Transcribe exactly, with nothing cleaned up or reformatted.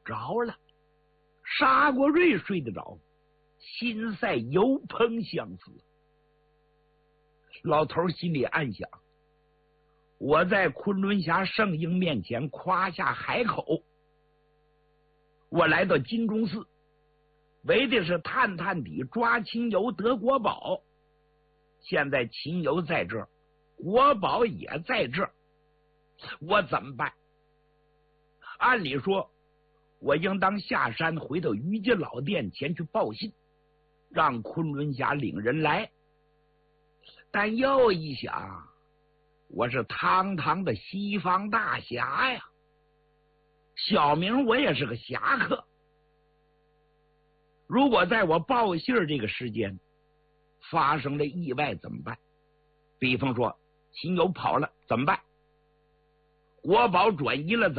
着了。沙国瑞睡得着，心赛有朋相思。老头心里暗想，我在昆仑峡圣婴面前夸下海口，我来到金钟寺为的是探探底抓秦由得国宝，现在秦由在这儿，国宝也在这儿，我怎么办？按理说我应当下山回到于家老店前去报信，让昆仑峡领人来。但又一想，我是堂堂的西方大侠呀，小名我也是个侠客。如果在我报信这个时间发生了意外怎么办？比方说秦由跑了怎么办？国宝转移了